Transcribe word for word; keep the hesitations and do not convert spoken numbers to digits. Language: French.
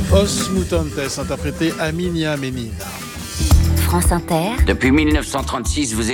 Os Mutantes, interprété Aminia Menina. France Inter. Depuis mille neuf cent trente-six, vous